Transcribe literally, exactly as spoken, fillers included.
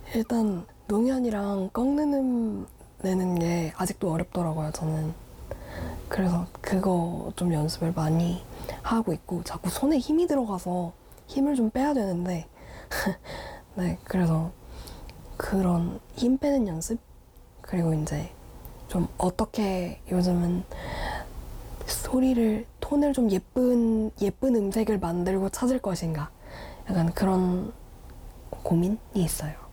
일단 농연이랑 꺾는 음 내는 게 아직도 어렵더라고요, 저는. 그래서 그거 좀 연습을 많이 하고 있고, 자꾸 손에 힘이 들어가서 힘을 좀 빼야 되는데 네, 그래서 그런 힘 빼는 연습, 그리고 이제 좀 어떻게 요즘은 소리를, 톤을 좀 예쁜 예쁜 음색을 만들고 찾을 것인가, 약간 그런 고민이 있어요.